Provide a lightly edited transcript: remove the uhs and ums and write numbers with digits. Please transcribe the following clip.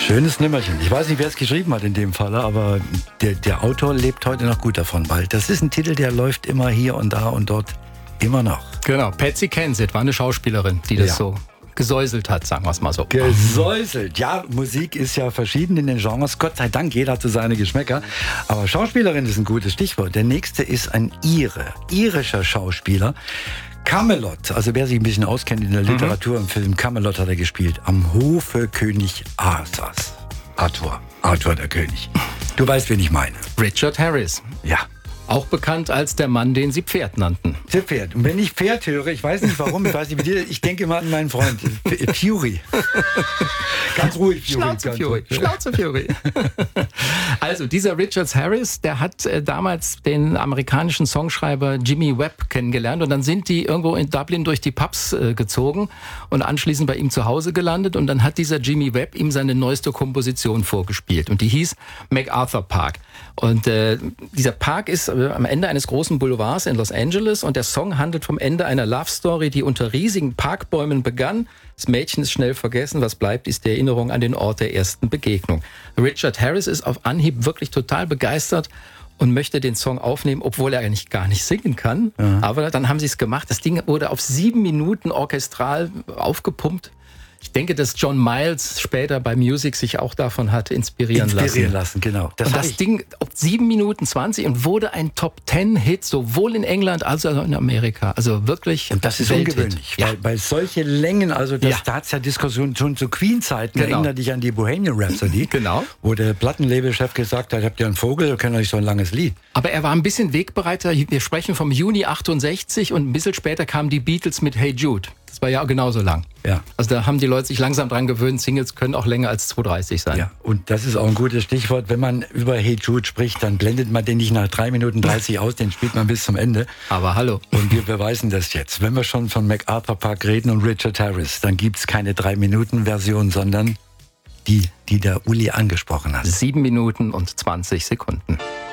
Schönes Nimmerchen. Ich weiß nicht, wer es geschrieben hat in dem Fall, aber der Autor lebt heute noch gut davon, weil das ist ein Titel, der läuft immer hier und da und dort immer noch. Genau, Patsy Kensit war eine Schauspielerin, die das so gesäuselt hat, sagen wir es mal so. Gesäuselt. Ja, Musik ist ja verschieden in den Genres. Gott sei Dank, jeder hat so seine Geschmäcker. Aber Schauspielerin ist ein gutes Stichwort. Der nächste ist ein irischer Schauspieler. Camelot, also wer sich ein bisschen auskennt in der Literatur, im Film Camelot hat er gespielt. Am Hofe König Arthurs. Arthur der König. Du weißt, wen ich meine. Richard Harris. Ja. Auch bekannt als der Mann, den sie Pferd nannten. Pferd. Und wenn ich Pferd höre, ich weiß nicht warum, ich denke mal an meinen Freund Fury. Ganz ruhig, Fury. Schnauze Fury. Also dieser Richard Harris, der hat damals den amerikanischen Songschreiber Jimmy Webb kennengelernt und dann sind die irgendwo in Dublin durch die Pubs gezogen und anschließend bei ihm zu Hause gelandet und dann hat dieser Jimmy Webb ihm seine neueste Komposition vorgespielt und die hieß MacArthur Park. Und dieser Park ist am Ende eines großen Boulevards in Los Angeles und der Song handelt vom Ende einer Love Story, die unter riesigen Parkbäumen begann. Das Mädchen ist schnell vergessen, was bleibt, ist die Erinnerung an den Ort der ersten Begegnung. Richard Harris ist auf Anhieb wirklich total begeistert und möchte den Song aufnehmen, obwohl er eigentlich gar nicht singen kann. Ja. Aber dann haben sie es gemacht. Das Ding wurde auf 7 Minuten orchestral aufgepumpt. Ich denke, dass John Miles später bei Music sich auch davon hat inspirieren lassen. Genau. Das Ding auf 7 Minuten 20 und wurde ein Top-10-Hit, sowohl in England als auch in Amerika. Also wirklich. Und das ist ungewöhnlich, weil solche Längen, also da hat es ja Diskussionen schon zu Queen-Zeiten. Genau. Erinnere dich an die Bohemian Rhapsody, wo der Plattenlabelchef gesagt hat, habt ihr einen Vogel, ihr könnt euch so ein langes Lied. Aber er war ein bisschen Wegbereiter. Wir sprechen vom Juni 68 und ein bisschen später kamen die Beatles mit Hey Jude. Das war ja genauso lang. Ja. Also da haben die Leute sich langsam dran gewöhnt, Singles können auch länger als 2,30 sein. Ja, und das ist auch ein gutes Stichwort. Wenn man über Hey Jude spricht, dann blendet man den nicht nach 3 Minuten 30 aus, den spielt man bis zum Ende. Aber hallo. Und wir beweisen das jetzt. Wenn wir schon von MacArthur Park reden und Richard Harris, dann gibt es keine 3-Minuten-Version, sondern die der Uli angesprochen hat. 7 Minuten und 20 Sekunden.